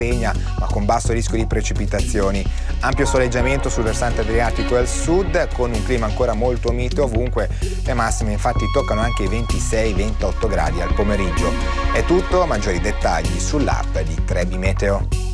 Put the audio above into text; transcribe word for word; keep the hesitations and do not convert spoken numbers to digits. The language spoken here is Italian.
Pegna, ma con basso rischio di precipitazioni. Ampio soleggiamento sul versante adriatico e al sud, con un clima ancora molto mite ovunque. Le massime infatti toccano anche i ventisei ventotto gradi al pomeriggio. È tutto, maggiori dettagli sull'app di Trebi Meteo.